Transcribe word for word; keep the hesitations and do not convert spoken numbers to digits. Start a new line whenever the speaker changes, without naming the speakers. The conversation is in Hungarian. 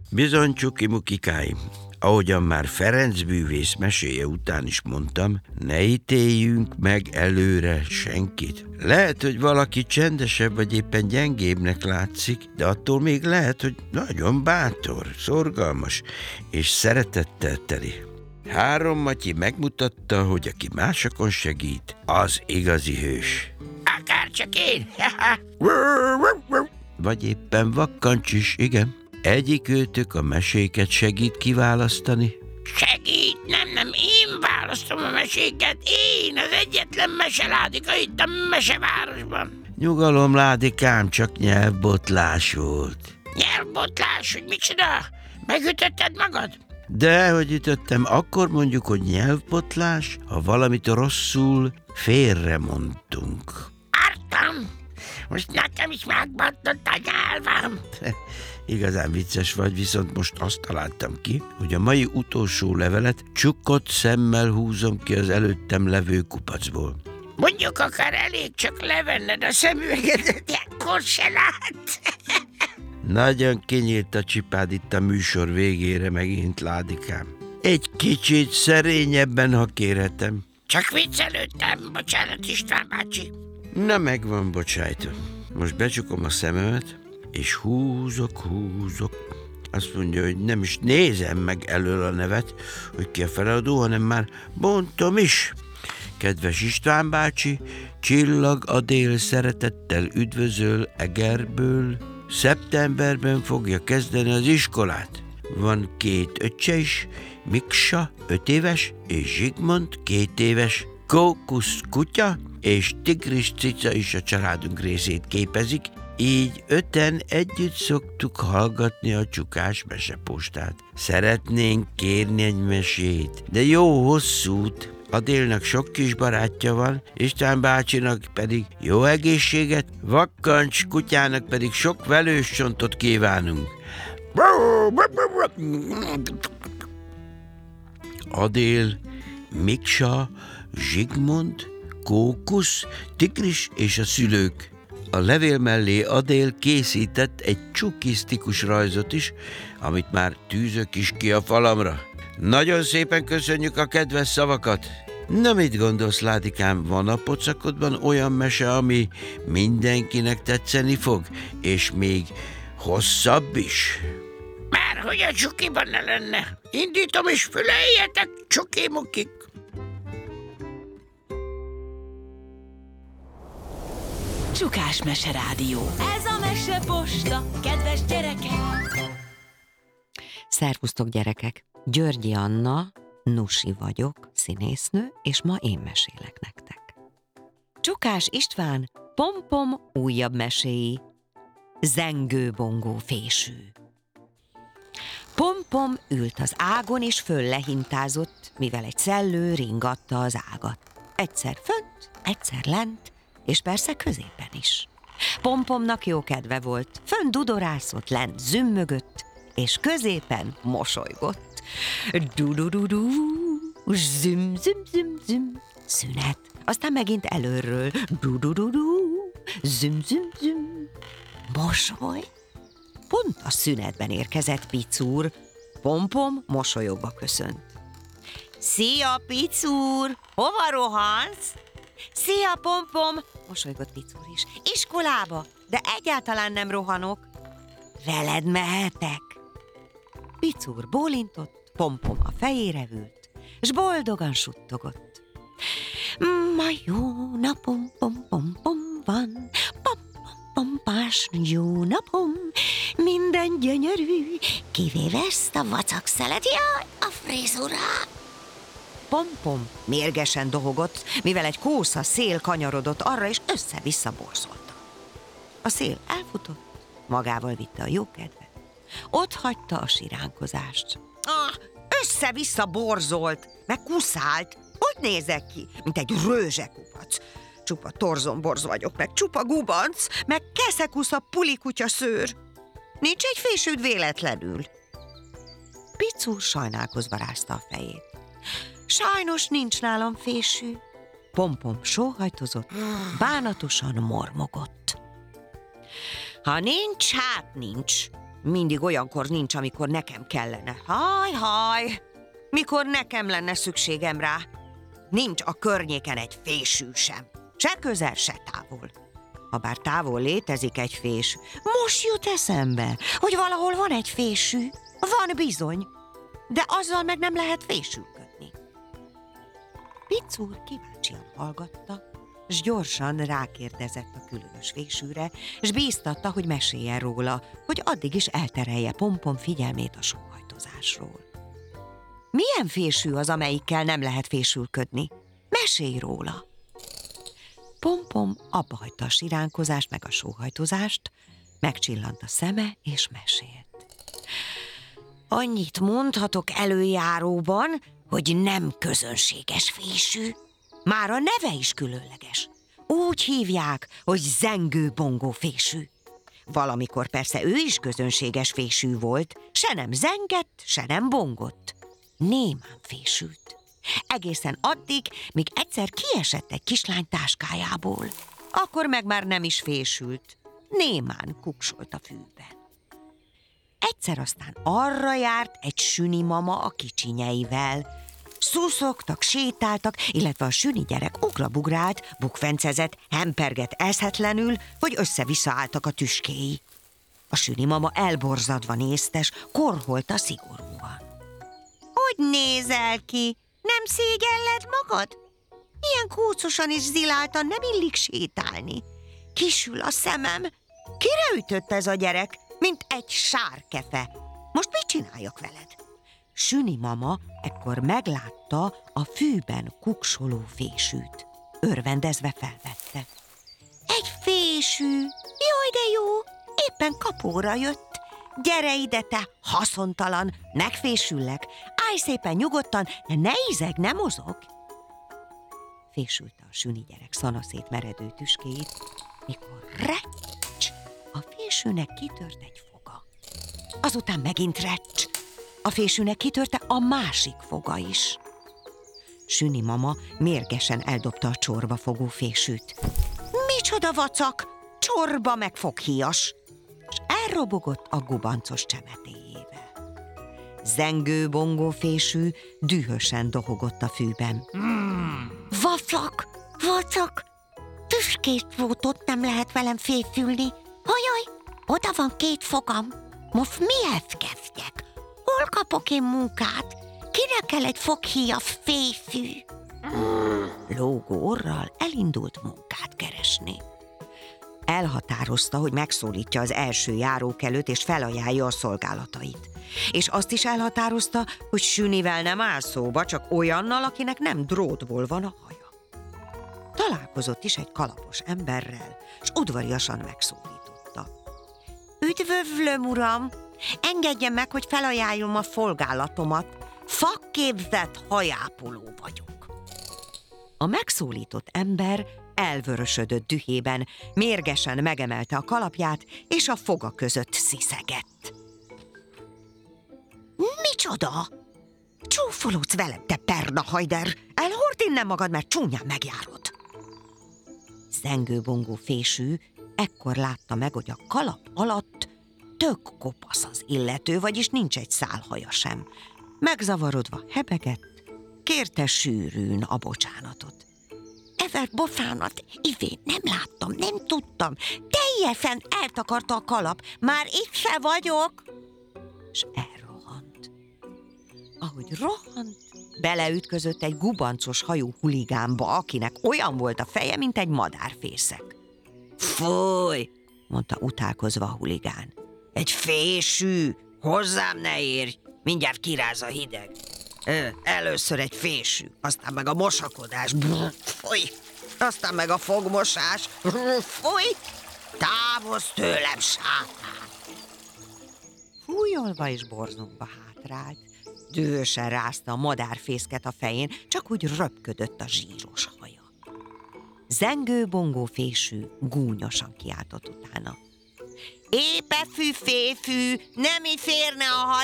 Bizony, csuki-mukikáim, ahogyan már Ferenc bűvész meséje után is mondtam, ne ítéljünk meg előre senkit. Lehet, hogy valaki csendesebb vagy éppen gyengébbnek látszik, de attól még lehet, hogy nagyon bátor, szorgalmas és szeretettel teli. Három Matyi megmutatta, hogy aki másokon segít, az igazi hős.
Akár csak én!
Vagy éppen vakkancs is, igen. Egyik őtök a meséket segít kiválasztani?
Segít, nem, nem, én választom a meséket. Én az egyetlen meseládika itt a mesevárosban.
Nyugalom, Ládikám, csak nyelvbotlás volt.
Nyelvbotlás, hogy micsoda? Megütötted magad?
De, hogy ütöttem, akkor mondjuk, hogy nyelvbotlás, ha valamit rosszul félre mondtunk.
Ártam! Most nekem is megbontott a nyelvem.
Igazán vicces vagy, viszont most azt találtam ki, hogy a mai utolsó levelet csukott szemmel húzom ki az előttem levő kupacból.
Mondjuk akár elég csak levenned a szemüvegedet, ekkor se lát.
Nagyon kinyílt a csipád itt a műsor végére megint, Ládikám. Egy kicsit szerényebben, ha kérhetem.
Csak viccelődtem, bocsánat, István bácsi.
Na, megvan bocsájtom. Most becsukom a szememet, és húzok, húzok. Azt mondja, hogy nem is nézem meg elől a nevet, hogy ki a feladó, hanem már bontom is. Kedves István bácsi, Csillag Adél szeretettel üdvözöl Egerből. Szeptemberben fogja kezdeni az iskolát. Van két öccse is, Miksa öt éves, és Zsigmond két éves. Kókusz kutya és Tigris cica is a családunk részét képezik, így öten együtt szoktuk hallgatni a Csukás mesepostát. Szeretnénk kérni egy mesét, de jó hosszút. Adélnak sok kis barátja van, István bácsinak pedig jó egészséget, Vakkancs kutyának pedig sok velős csontot kívánunk. Adél, Miksa, Zsigmond, Kókusz, Tigris és a szülők. A levél mellé Adél készített egy csukisztikus rajzot is, amit már tűzök is ki a falamra. Nagyon szépen köszönjük a kedves szavakat! Na, mit gondolsz, Ládikám, van a pocakodban olyan mese, ami mindenkinek tetszeni fog, és még hosszabb is?
Már hogy a csukiban ne lenne. Indítom és füleljetek, csuki-mukik!
Csukás meserádió. Ez a meseposta, kedves gyerekek!
Szervusztok, gyerekek! Györgyi Anna, Nusi vagyok, színésznő, és ma én mesélek nektek. Csukás István Pompom újabb meséi. Zengő-bongó fésű. Pompom ült az ágon, és föl lehintázott, mivel egy szellő ringatta az ágat. Egyszer fönt, egyszer lent, és persze középen is. Pompomnak jó kedve volt, fönt dudorászott, lent zümmögött, és középen mosolygott. Du-du-du-du, züm, züm, züm, züm, szünet. Aztán megint előről. Du-du-du-du, züm, züm, züm, mosoly. Pont a szünetben érkezett Picúr. Pompom mosolyogva köszönt. Szia, Picúr! Hova rohansz? Szia, Pompom! Mosolygott Picúr is. Iskolába, de egyáltalán nem rohanok. Veled mehetek? Picúr bólintott, Pompom a fejére ült, s boldogan suttogott. Ma jó napom, pom, pom, pom van, pom, pom, pompás jó napom, minden gyönyörű, kivéve ezt a vacakszelet, jaj, a frizurám. Pompom mérgesen dohogott, mivel egy kósza szél kanyarodott arra, és össze-vissza borzolta. A szél elfutott, magával vitte a jókedvet, ott hagyta a siránkozást. Ah, össze-vissza borzolt, meg kuszált. Hogy nézek ki? Mint egy rőzsekupac. Csupa torzomborz vagyok, meg csupa gubanc, meg keszekusza pulikutya szőr. Nincs egy fésűd véletlenül. Picúr sajnálkozva rázta a fejét. Sajnos nincs nálam fésű. Pompom sóhajtozott, bánatosan mormogott. Ha nincs, hát nincs. Mindig olyankor nincs, amikor nekem kellene. Haj, haj! Mikor nekem lenne szükségem rá. Nincs a környéken egy fésű sem. Se közel, se távol. Habár távol létezik egy fés, most jut eszembe, hogy valahol van egy fésű. Van bizony, de azzal meg nem lehet fésülködni. Pic úr kíváncsian hallgatta, s gyorsan rákérdezett a különös fésűre, s bíztatta, hogy meséljen róla, hogy addig is elterelje Pompom figyelmét a sóhajtozásról. Milyen fésű az, amelyikkel nem lehet fésülködni? Mesélj róla! Pompom abba hagyta a siránkozást meg a sóhajtozást, megcsillant a szeme és mesélt. Annyit mondhatok előjáróban, hogy nem közönséges fésű. Már a neve is különleges. Úgy hívják, hogy zengő-bongó fésű. Valamikor persze ő is közönséges fésű volt, se nem zengett, se nem bongott. Némán fésült. Egészen addig, míg egyszer kiesett egy kislány táskájából. Akkor meg már nem is fésült. Némán kuksolt a fűben. Egyszer aztán arra járt egy süni mama a kicsinyeivel. Szuszogtak, sétáltak, illetve a süni gyerek ugrabugrált, bukfencezett, hempergett eszetlenül, hogy össze-vissza álltak a tüskéi. A süni mama elborzadva nézte, s korholta szigorúan. Hogy nézel ki? Nem szégyelled magad? Ilyen kócosan és ziláltan nem illik sétálni. Kisül a szemem. Kire ütött ez a gyerek, mint egy sárkefe? Most mit csináljak veled? Süni mama ekkor meglátta a fűben kuksoló fésűt. Örvendezve felvette. Egy fésű! Jaj, de jó! Éppen kapóra jött. Gyere ide, te haszontalan, megfésüllek. Állj szépen nyugodtan, de ne izeg, ne mozog. Fésülte a süni gyerek szanaszét meredő tüskéit, mikor recs, a fésűnek kitört egy foga. Azután megint recs, a fésűnek kitörte a másik foga is. Süni mama mérgesen eldobta a csorba fogó fésűt. Micsoda vacak, csorba meg foghíjas! És elrobogott a gubancos csemetéjével. Zengő-bongó fésű dühösen dohogott a fűben. Mm. Vacak, vacak, tüskét volt, ott nem lehet velem fészülni. Hajaj, oda van két fogam. Most mihez kezdjek? Hol kapok én munkát? Kinek kell egy foghíjas fésű? Mm. Lógó orral elindult munkát keresni. Elhatározta, hogy megszólítja az első járókelőt, és felajánlja a szolgálatait. És azt is elhatározta, hogy sünivel nem áll szóba, csak olyannal, akinek nem drótból van a haja. Találkozott is egy kalapos emberrel, s udvariasan megszólította. Üdvözlöm, uram! Engedje meg, hogy felajánljam a szolgálatomat. Szakképzett hajápoló vagyok. A megszólított ember elvörösödött dühében, mérgesen megemelte a kalapját, és a foga között sziszegett. Micsoda? Csúfolódsz velem, te pernahajder! Elhord innen magad, mert csúnyán megjárod! Zengő-bongó fésű ekkor látta meg, hogy a kalap alatt tök kopasz az illető, vagyis nincs egy szál haja sem. Megzavarodva hebegett, kérte sűrűn a bocsánatot. Ever bocsánat, Ivén, nem láttam, nem tudtam. Teljesen eltakarta a kalap. Már itt se vagyok. És elrohant. Ahogy rohant, beleütközött egy gubancos hajú huligánba, akinek olyan volt a feje, mint egy madárfészek. Fúj, mondta utálkozva a huligán. Egy fésű, hozzám ne érj, mindjárt kiráz a hideg. Először egy fésű, aztán meg a mosakodás, brr, fúj, aztán meg a fogmosás, brr, fúj, távozz tőlem, sátán! Fújolva és borzongva hátrált, dühösen rázta a madárfészket a fején, csak úgy röpködött a zsíros haja. Zengő-bongó fésű gúnyosan kiáltott utána. Épefű, féfű, nem így férne a haj.